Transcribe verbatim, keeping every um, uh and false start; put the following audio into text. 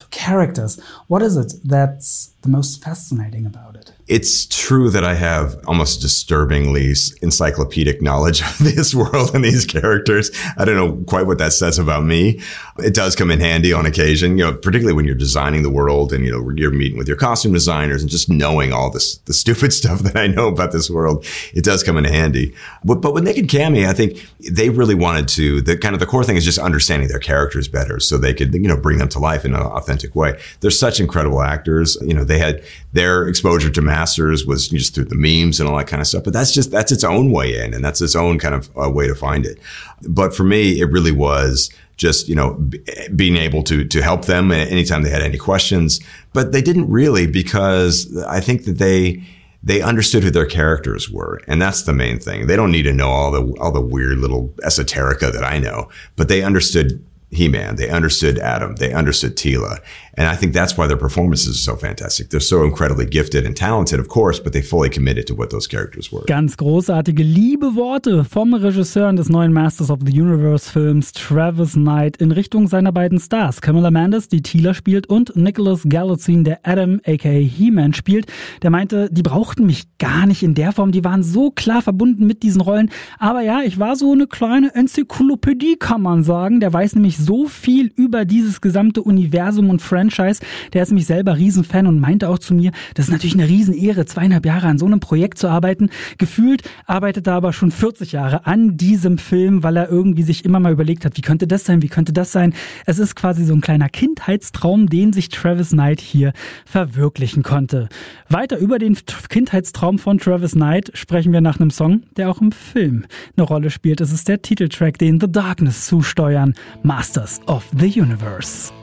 characters. What is it that's the most fascinating about it? It's true that I have almost disturbingly encyclopedic knowledge of this world and these characters. I don't know quite what that says about me. It does come in handy on occasion, you know, particularly when you're designing the world and, you know, you're meeting with your costume designers and just knowing all this, the stupid stuff that I know about this world. It does come in handy. But, but with Nick and Cammy, I think they really wanted to, the kind of the core thing is just understanding their characters better so they could, you know, bring them to life in an authentic way. They're such incredible actors. You know, they had their exposure to Masters was just through the memes and all that kind of stuff. But that's just, that's its own way in, and that's its own kind of uh, way to find it. But for me, it really was just, you know, b- being able to, to help them anytime they had any questions. But they didn't really, because I think that they, they understood who their characters were. And that's the main thing. They don't need to know all the, all the weird little esoterica that I know, but they understood He-Man. They understood Adam. They understood Teela. And I think that's why their performances are so fantastic. They're so incredibly gifted and talented, of course, but they fully committed to what those characters were. Ganz großartige liebe Worte vom Regisseur des neuen Masters of the Universe Films, Travis Knight, in Richtung seiner beiden Stars. Camilla Mendes, die Teela spielt, und Nicholas Galitzine, der Adam aka He-Man spielt. Der meinte, die brauchten mich gar nicht in der Form. Die waren so klar verbunden mit diesen Rollen. Aber ja, ich war so eine kleine Enzyklopädie, kann man sagen. Der weiß nämlich so viel über dieses gesamte Universum und Franchise. Der ist nämlich selber Riesenfan und meinte auch zu mir, das ist natürlich eine Riesenehre, zweieinhalb Jahre an so einem Projekt zu arbeiten. Gefühlt arbeitet er aber schon vierzig Jahre an diesem Film, weil er irgendwie sich immer mal überlegt hat, wie könnte das sein, wie könnte das sein. Es ist quasi so ein kleiner Kindheitstraum, den sich Travis Knight hier verwirklichen konnte. Weiter über den Kindheitstraum von Travis Knight sprechen wir nach einem Song, der auch im Film eine Rolle spielt. Es ist der Titeltrack, den The Darkness zusteuern, Masters of the Universe.